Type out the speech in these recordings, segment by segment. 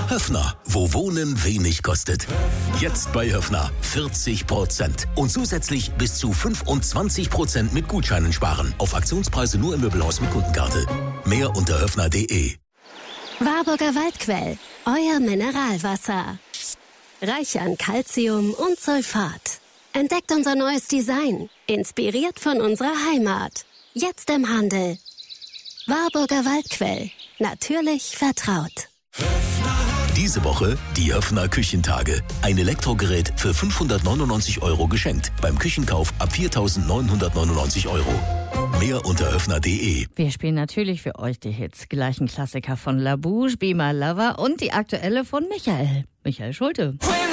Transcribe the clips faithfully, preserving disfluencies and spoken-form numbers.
Höffner, wo Wohnen wenig kostet. Jetzt bei Höffner vierzig Prozent. Und zusätzlich bis zu fünfundzwanzig Prozent mit Gutscheinen sparen. Auf Aktionspreise nur im Möbelhaus mit Kundenkarte. Mehr unter höffner punkt de. Warburger Waldquell, euer Mineralwasser. Reich an Calcium und Sulfat. Entdeckt unser neues Design, inspiriert von unserer Heimat. Jetzt im Handel. Warburger Waldquell, natürlich vertraut. Diese Woche die Höffner Küchentage. Ein Elektrogerät für fünfhundertneunundneunzig Euro geschenkt. Beim Küchenkauf ab viertausendneunhundertneunundneunzig Euro. Mehr unter höffner punkt de. Wir spielen natürlich für euch die Hits. Gleichen Klassiker von La Bouche, Be My Lover und die aktuelle von Michael. Michael Schulte.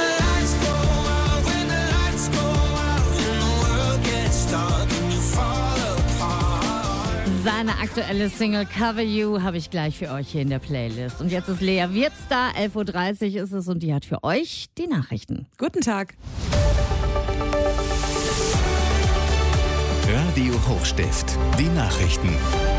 Seine aktuelle Single Cover You habe ich gleich für euch hier in der Playlist. Und jetzt ist Lea Wirtz da, elf Uhr dreißig ist es und die hat für euch die Nachrichten. Guten Tag. Radio Hochstift, die Nachrichten.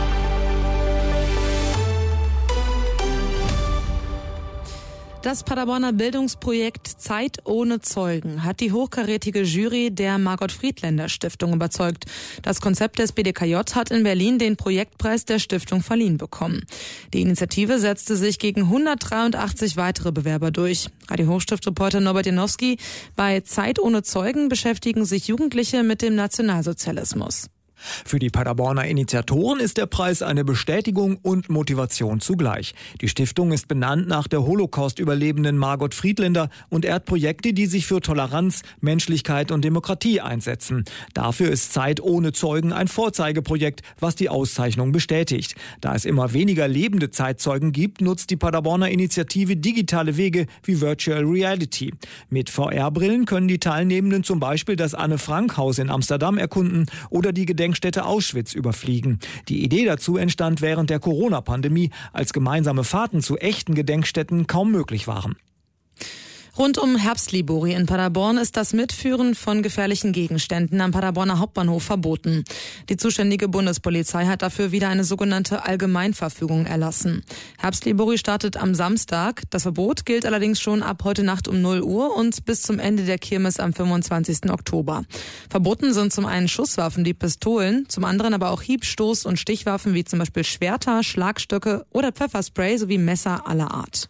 Das Paderborner Bildungsprojekt Zeit ohne Zeugen hat die hochkarätige Jury der Margot-Friedländer-Stiftung überzeugt. Das Konzept des B D K J hat in Berlin den Projektpreis der Stiftung verliehen bekommen. Die Initiative setzte sich gegen hundertdreiundachtzig weitere Bewerber durch. Radio Hochstift-Reporter Norbert Janowski: Bei Zeit ohne Zeugen beschäftigen sich Jugendliche mit dem Nationalsozialismus. Für die Paderborner Initiatoren ist der Preis eine Bestätigung und Motivation zugleich. Die Stiftung ist benannt nach der Holocaust-Überlebenden Margot Friedländer und ehrt Projekte, die sich für Toleranz, Menschlichkeit und Demokratie einsetzen. Dafür ist Zeit ohne Zeugen ein Vorzeigeprojekt, was die Auszeichnung bestätigt. Da es immer weniger lebende Zeitzeugen gibt, nutzt die Paderborner Initiative digitale Wege wie Virtual Reality. Mit V R-Brillen können die Teilnehmenden zum Beispiel das Anne-Frank-Haus in Amsterdam erkunden oder die Gedenkstätte Auschwitz überfliegen. Die Idee dazu entstand während der Corona-Pandemie, als gemeinsame Fahrten zu echten Gedenkstätten kaum möglich waren. Rund um Herbstlibori in Paderborn ist das Mitführen von gefährlichen Gegenständen am Paderborner Hauptbahnhof verboten. Die zuständige Bundespolizei hat dafür wieder eine sogenannte Allgemeinverfügung erlassen. Herbstlibori startet am Samstag. Das Verbot gilt allerdings schon ab heute Nacht um null Uhr und bis zum Ende der Kirmes am fünfundzwanzigsten Oktober. Verboten sind zum einen Schusswaffen, die Pistolen, zum anderen aber auch Hieb-, Stoß- und Stichwaffen wie zum Beispiel Schwerter, Schlagstöcke oder Pfefferspray sowie Messer aller Art.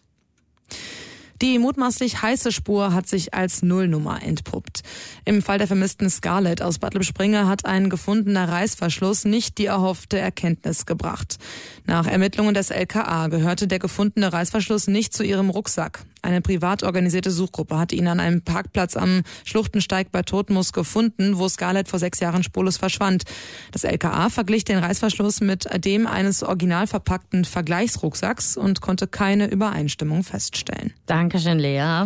Die mutmaßlich heiße Spur hat sich als Nullnummer entpuppt. Im Fall der vermissten Scarlett aus Bad Lippspringe hat ein gefundener Reißverschluss nicht die erhoffte Erkenntnis gebracht. Nach Ermittlungen des L K A gehörte der gefundene Reißverschluss nicht zu ihrem Rucksack. Eine privat organisierte Suchgruppe hatte ihn an einem Parkplatz am Schluchtensteig bei Todtmoos gefunden, wo Scarlett vor sechs Jahren spurlos verschwand. Das L K A verglich den Reißverschluss mit dem eines original verpackten Vergleichsrucksacks und konnte keine Übereinstimmung feststellen. Dankeschön, Lea.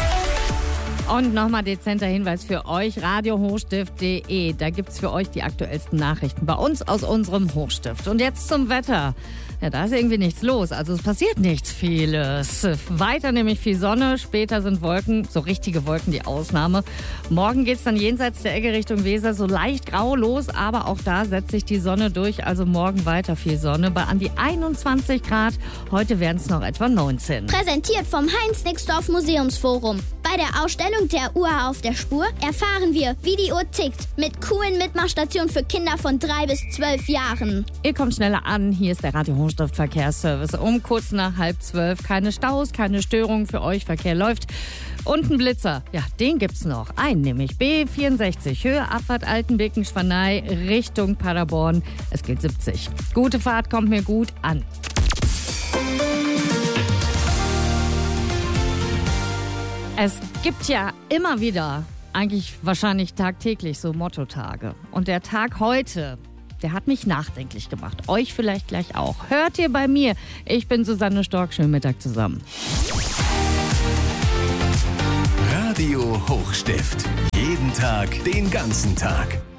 Und nochmal dezenter Hinweis für euch, radio hochstift punkt de. Da gibt's für euch die aktuellsten Nachrichten bei uns aus unserem Hochstift. Und jetzt zum Wetter. Ja, da ist irgendwie nichts los. Also es passiert nichts vieles. Weiter nämlich viel Sonne, später sind Wolken, so richtige Wolken die Ausnahme. Morgen geht's dann jenseits der Egge Richtung Weser so leicht grau los, aber auch da setzt sich die Sonne durch. Also morgen weiter viel Sonne bei an die einundzwanzig Grad. Heute werden es noch etwa neunzehn. Präsentiert vom Heinz-Nixdorf Museumsforum. Bei der Ausstellung der Uhr auf der Spur erfahren wir, wie die Uhr tickt. Mit coolen Mitmachstationen für Kinder von drei bis zwölf Jahren. Ihr kommt schneller an. Hier ist der Radio Hochstift Verkehrsservice. Um kurz nach halb zwölf. Keine Staus, keine Störungen für euch. Verkehr läuft. Und ein Blitzer. Ja, den gibt's noch. Einen nämlich. B vierundsechzig. Höhe Abfahrt Altenbeken-Schwanei Richtung Paderborn. Es gilt siebzig. Gute Fahrt, kommt mir gut an. Es gibt ja immer wieder, eigentlich wahrscheinlich tagtäglich, so Mottotage. Und der Tag heute, der hat mich nachdenklich gemacht. Euch vielleicht gleich auch. Hört ihr bei mir? Ich bin Susanne Stork. Schönen Mittag zusammen. Radio Hochstift. Jeden Tag, den ganzen Tag.